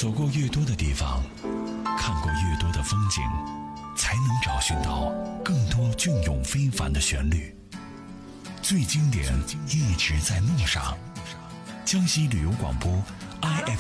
走过越多的地方，看过越多的风景，才能找寻到更多隽永非凡的旋律。最经典一直在路上。江西旅游广播 IF